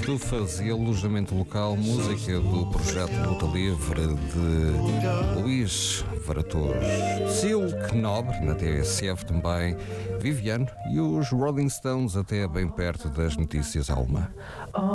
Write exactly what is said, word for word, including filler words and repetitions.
fazia alojamento local, música do projeto Luta Livre de Luís Varatores, Silk Nobre na T S F também, Viviane e os Rolling Stones até bem perto das notícias à uma.